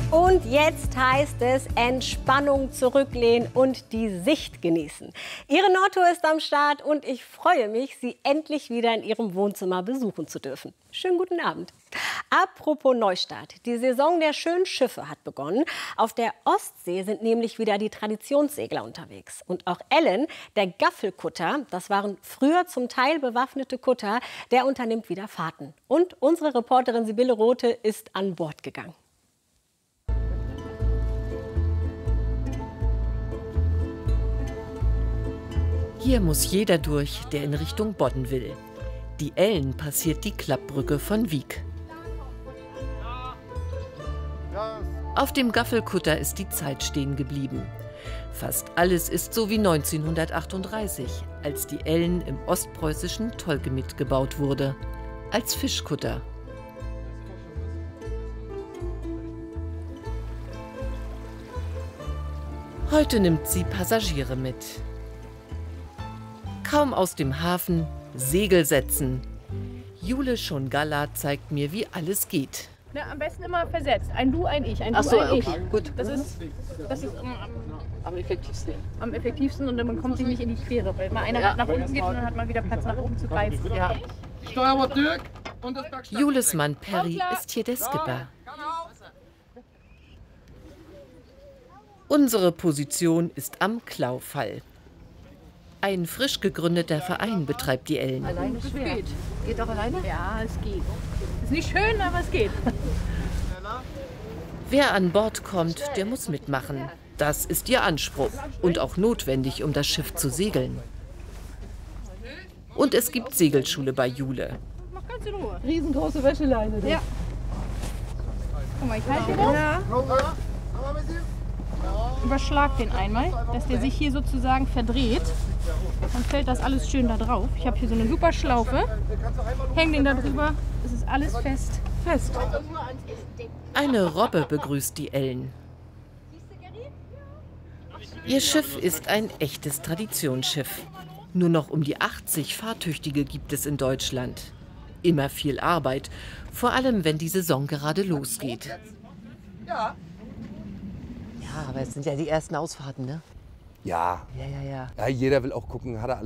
Und jetzt heißt es Entspannung zurücklehnen und die Sicht genießen. Ihre Nordtour ist am Start und ich freue mich, Sie endlich wieder in Ihrem Wohnzimmer besuchen zu dürfen. Schönen guten Abend. Apropos Neustart. Die Saison der schönen Schiffe hat begonnen. Auf der Ostsee sind nämlich wieder die Traditionssegler unterwegs. Und auch Ellen, der Gaffelkutter, das waren früher zum Teil bewaffnete Kutter, der unternimmt wieder Fahrten. Und unsere Reporterin Sibylle Rothe ist an Bord gegangen. Hier muss jeder durch, der in Richtung Bodden will. Die Ellen passiert die Klappbrücke von Wiek. Auf dem Gaffelkutter ist die Zeit stehen geblieben. Fast alles ist so wie 1938, als die Ellen im ostpreußischen Tolgemit gebaut wurde. Als Fischkutter. Heute nimmt sie Passagiere mit. Kaum aus dem Hafen, Segel setzen. Jule Schongalla zeigt mir, wie alles geht. Na, am besten immer versetzt. Ein Du, ein Ich. Ein Ach Du, so, ein okay, Ich. gut. Das ist Am effektivsten. am effektivsten und man kommt sich nicht in die Quere. Weil mal einer nach unten geht und dann hat man wieder Platz nach oben zu greifen. Ja. Steuerbord Dirk und das Bergsteigen. Jules Mann Perry ist hier der Skipper. Unsere Position ist am Klaufall. Ein frisch gegründeter Verein betreibt die Ellen. Alleine schwer. Geht auch alleine? Ja, es geht. Ist nicht schön, aber es geht. Wer an Bord kommt, der muss mitmachen. Das ist ihr Anspruch und auch notwendig, um das Schiff zu segeln. Und es gibt Segelschule bei Jule. Mach ganz in Ruhe. Riesengroße Wäscheleine. Ja. Guck mal, ich halte den. Ja. Überschlag den einmal, dass der sich hier sozusagen verdreht. Dann fällt das alles schön da drauf. Ich habe hier so eine super Schlaufe. Häng den da drüber. Es ist alles fest. Fest. Eine Robbe begrüßt die Ellen. Ihr Schiff ist ein echtes Traditionsschiff. Nur noch um die 80 Fahrtüchtige gibt es in Deutschland. Immer viel Arbeit, vor allem wenn die Saison gerade losgeht. Ja, aber es sind ja die ersten Ausfahrten, ne? Ja. Ja. Ja, jeder will auch gucken, hat er alles.